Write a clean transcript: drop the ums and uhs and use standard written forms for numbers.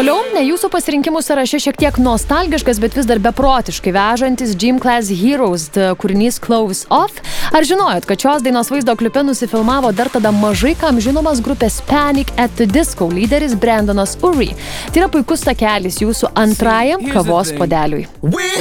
Toliau, jūsų pasirinkimų sąraše šiek tiek nostalgiškas, bet vis dar beprotiškai vežantis Gym Class Heroes kūrinys Clothes Off. Ar žinojot, kad šios dainos vaizdo klipe nusifilmavo dar tada mažai kam žinomas grupės Panic at the Disco lyderis Brandonas Urie? Tai yra puikus takelis jūsų antrajam kavos puodeliui.